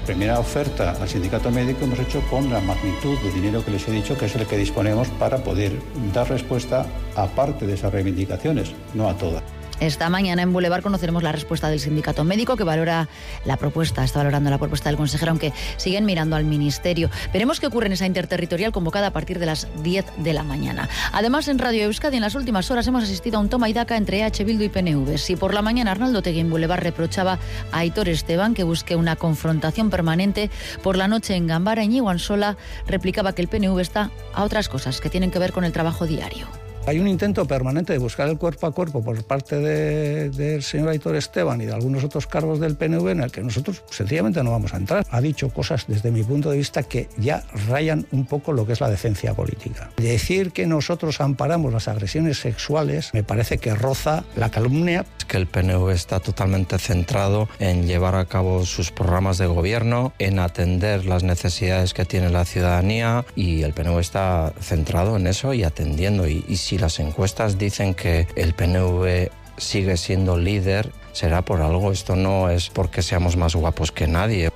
primera oferta al sindicato médico hemos hecho con la magnitud de dinero que les he dicho, que es el que disponemos para poder dar respuesta a parte de esas reivindicaciones, no a todas. Esta mañana en Boulevard conoceremos la respuesta del sindicato médico, que valora la propuesta, está valorando la propuesta del consejero, aunque siguen mirando al ministerio. Veremos qué ocurre en esa interterritorial convocada a partir de las 10 de la mañana. Además, en Radio Euskadi en las últimas horas hemos asistido a un toma y daca entre EH Bildu y PNV. Si por la mañana Arnaldo Otegi en Boulevard reprochaba a Aitor Esteban que busque una confrontación permanente, por la noche en Ganbara Íñigo Ansola replicaba que el PNV está a otras cosas que tienen que ver con el trabajo diario. Hay un intento permanente de buscar el cuerpo a cuerpo por parte del señor Aitor Esteban y de algunos otros cargos del PNV en el que nosotros sencillamente no vamos a entrar. Ha dicho cosas desde mi punto de vista que ya rayan un poco lo que es la decencia política. Decir que nosotros amparamos las agresiones sexuales me parece que roza la calumnia. Es que el PNV está totalmente centrado en llevar a cabo sus programas de gobierno, en atender las necesidades que tiene la ciudadanía, y el PNV está centrado en eso y atendiendo. Y si las encuestas dicen que el PNV sigue siendo líder, será por algo. Esto no es porque seamos más guapos que nadie.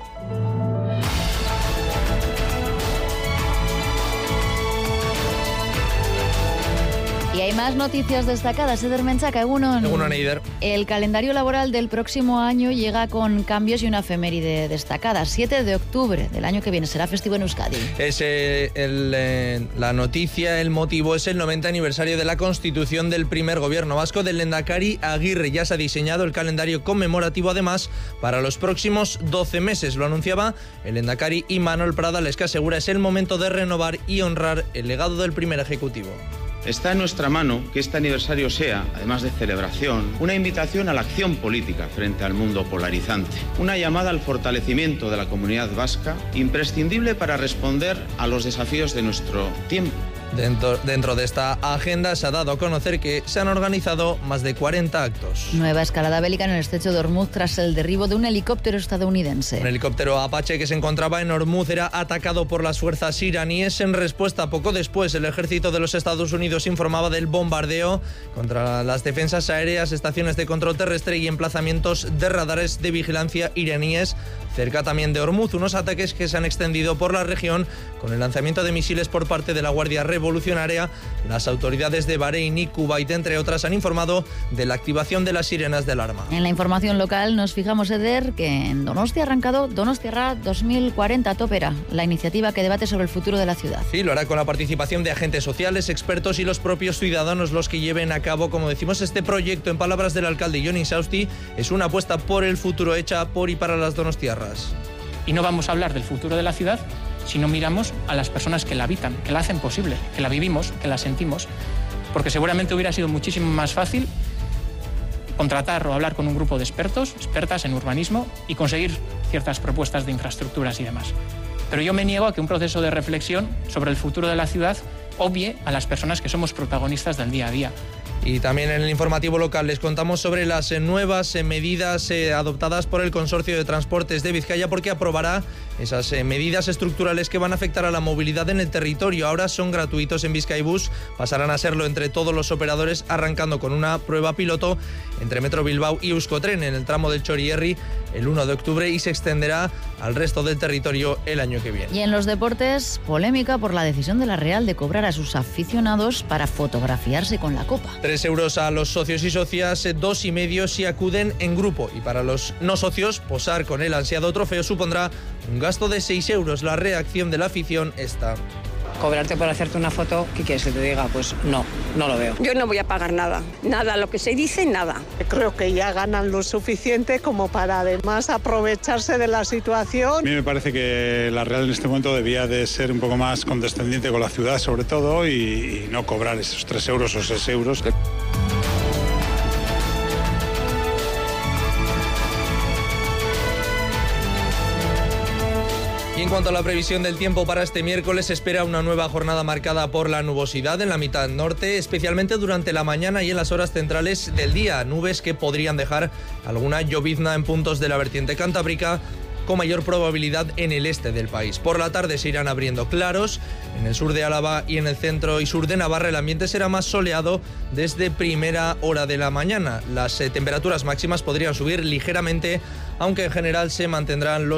Y hay más noticias destacadas. Eder Menchaca, Egunon. Egunon, Eider. El calendario laboral del próximo año llega con cambios y una efeméride destacada. 7 de octubre del año que viene será festivo en Euskadi. La noticia, el motivo es el 90 aniversario de la constitución del primer gobierno vasco del Lehendakari Aguirre. Ya se ha diseñado el calendario conmemorativo, además, para los próximos 12 meses. Lo anunciaba el Lehendakari Imanol Pradales, que asegura es el momento de renovar y honrar el legado del primer ejecutivo. Está en nuestra mano que este aniversario sea, además de celebración, una invitación a la acción política frente al mundo polarizante, una llamada al fortalecimiento de la comunidad vasca, imprescindible para responder a los desafíos de nuestro tiempo. Dentro de esta agenda se ha dado a conocer que se han organizado más de 40 actos. Nueva escalada bélica en el estrecho de Hormuz tras el derribo de un helicóptero estadounidense. Un helicóptero Apache que se encontraba en Hormuz era atacado por las fuerzas iraníes. En respuesta, poco después, el ejército de los Estados Unidos informaba del bombardeo contra las defensas aéreas, estaciones de control terrestre y emplazamientos de radares de vigilancia iraníes cerca también de Hormuz. Unos ataques que se han extendido por la región con el lanzamiento de misiles por parte de la Guardia Revolucionaria. Las autoridades de Bahrein y Kuwait, entre otras, han informado de la activación de las sirenas de alarma. En la información local nos fijamos, Eder, que en Donostia ha arrancado Donostiarra 2040 Topera, la iniciativa que debate sobre el futuro de la ciudad. Sí, lo hará con la participación de agentes sociales, expertos y los propios ciudadanos los que lleven a cabo, como decimos, este proyecto. En palabras del alcalde Jon Insausti, es una apuesta por el futuro hecha por y para las donostiarras. Y no vamos a hablar del futuro de la ciudad si no miramos a las personas que la habitan, que la hacen posible, que la vivimos, que la sentimos, porque seguramente hubiera sido muchísimo más fácil contratar o hablar con un grupo de expertas en urbanismo y conseguir ciertas propuestas de infraestructuras y demás. Pero yo me niego a que un proceso de reflexión sobre el futuro de la ciudad obvie a las personas que somos protagonistas del día a día. Y también en el informativo local les contamos sobre las nuevas medidas adoptadas por el Consorcio de Transportes de Vizcaya, porque aprobará esas medidas estructurales que van a afectar a la movilidad en el territorio. Ahora son gratuitos en Bizkaibus, pasarán a serlo entre todos los operadores, arrancando con una prueba piloto entre Metro Bilbao y Euskotren en el tramo del Txorierri el 1 de octubre y se extenderá al resto del territorio el año que viene. Y en los deportes, polémica por la decisión de la Real de cobrar a sus aficionados para fotografiarse con la Copa. 3 euros a los socios y socias, 2,5 si acuden en grupo. Y para los no socios, posar con el ansiado trofeo supondrá un gasto de 6 euros. La reacción de la afición está: cobrarte por hacerte una foto, ¿qué quieres que te diga? Pues no lo veo. Yo no voy a pagar nada, lo que se dice, nada. Creo que ya ganan lo suficiente como para además aprovecharse de la situación. A mí me parece que la Real en este momento debía de ser un poco más condescendiente con la ciudad, sobre todo, y no cobrar esos 3 euros o 6 euros. Y en cuanto a la previsión del tiempo para este miércoles, se espera una nueva jornada marcada por la nubosidad en la mitad norte, especialmente durante la mañana y en las horas centrales del día. Nubes que podrían dejar alguna llovizna en puntos de la vertiente cantábrica, con mayor probabilidad en el este del país. Por la tarde se irán abriendo claros. En el sur de Álava y en el centro y sur de Navarra el ambiente será más soleado desde primera hora de la mañana. Las temperaturas máximas podrían subir ligeramente, aunque en general se mantendrán los